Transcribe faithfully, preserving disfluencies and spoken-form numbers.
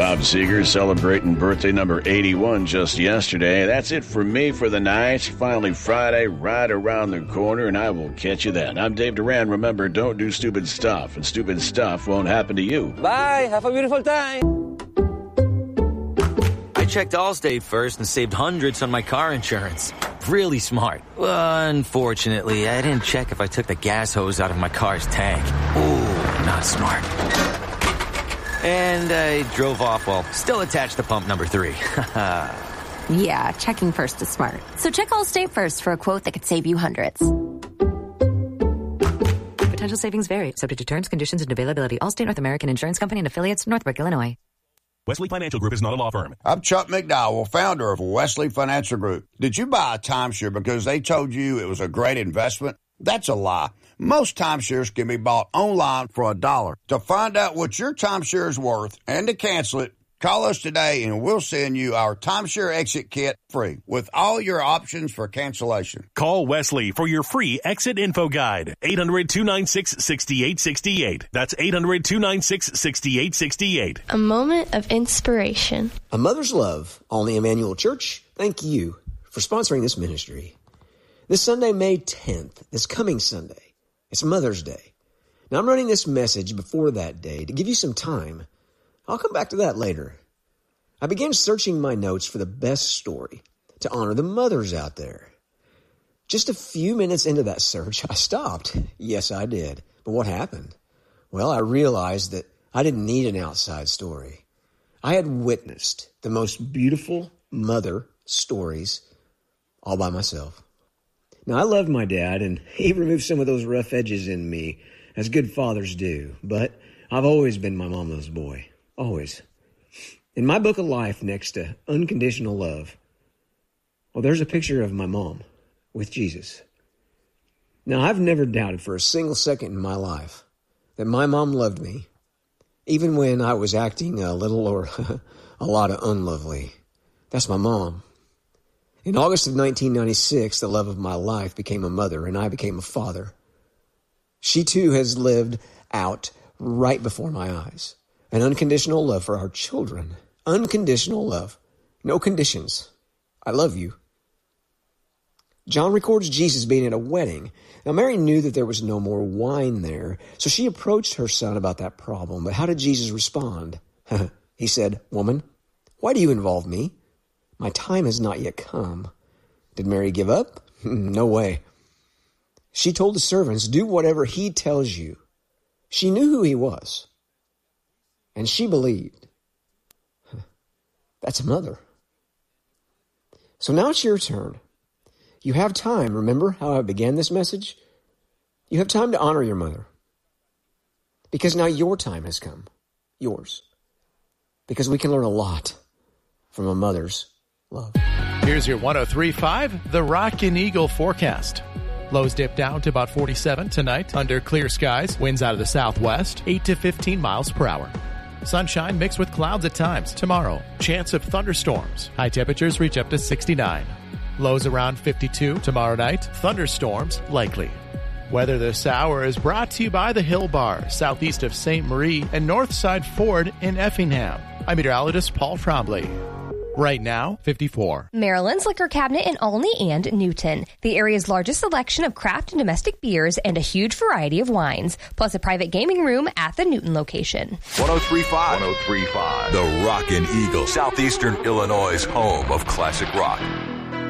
Bob Seger celebrating birthday number eighty-one just yesterday. That's it for me for the night. Finally Friday, right around the corner, and I will catch you then. I'm Dave Duran. Remember, don't do stupid stuff, and stupid stuff won't happen to you. Bye. Have a beautiful time. I checked Allstate first and saved hundreds on my car insurance. Really smart. Unfortunately, I didn't check if I took the gas hose out of my car's tank. Ooh, not smart. And I drove off while still attached to pump number three. Yeah, checking first is smart. So check Allstate first for a quote that could save you hundreds. Potential savings vary, subject to terms, conditions, and availability. Allstate North American Insurance Company and affiliates, Northbrook, Illinois. Wesley Financial Group is not a law firm. I'm Chuck McDowell, founder of Wesley Financial Group. Did you buy a timeshare because they told you it was a great investment? That's a lie. Most timeshares can be bought online for a dollar. To find out what your timeshare is worth and to cancel it, call us today and we'll send you our timeshare exit kit free with all your options for cancellation. Call Wesley for your free exit info guide. eight hundred, two nine six, six eight six eight. That's eight hundred, two nine six, six eight six eight. A moment of inspiration. A Mother's Love on the Emmanuel Church. Thank you for sponsoring this ministry. This Sunday, May tenth, this coming Sunday, it's Mother's Day. Now, I'm running this message before that day to give you some time. I'll come back to that later. I began searching my notes for the best story to honor the mothers out there. Just a few minutes into that search, I stopped. Yes, I did. But what happened? Well, I realized that I didn't need an outside story. I had witnessed the most beautiful mother stories all by myself. Now, I loved my dad, and he removed some of those rough edges in me, as good fathers do. But I've always been my mama's boy. Always. In my book of life, next to unconditional love, well, there's a picture of my mom with Jesus. Now, I've never doubted for a single second in my life that my mom loved me, even when I was acting a little or a lot of unlovely. That's my mom. In August of nineteen ninety-six, the love of my life became a mother, and I became a father. She, too, has lived out right before my eyes. An unconditional love for our children. Unconditional love. No conditions. I love you. John records Jesus being at a wedding. Now, Mary knew that there was no more wine there, so she approached her son about that problem. But how did Jesus respond? He said, "Woman, why do you involve me? My time has not yet come." Did Mary give up? No way. She told the servants, "Do whatever he tells you." She knew who he was. And she believed. That's a mother. So now it's your turn. You have time. Remember how I began this message? You have time to honor your mother. Because now your time has come. Yours. Because we can learn a lot from a mother's love. Here's your one oh three point five, The Rock and Eagle forecast. Lows dip down to about forty-seven tonight under clear skies. Winds out of the southwest, eight to fifteen miles per hour. Sunshine mixed with clouds at times. Tomorrow, chance of thunderstorms. High temperatures reach up to sixty-nine. Lows around fifty-two. Tomorrow night, thunderstorms likely. Weather this hour is brought to you by the Hill Bar, southeast of Saint Marie, and Northside Ford in Effingham. I'm meteorologist Paul Trombley. Right now, fifty-four. Maryland's Liquor Cabinet in Olney and Newton. The area's largest selection of craft and domestic beers and a huge variety of wines, plus a private gaming room at the Newton location. one oh three point five. one oh three point five. The Rock and Eagle, Southeastern Illinois' home of classic rock.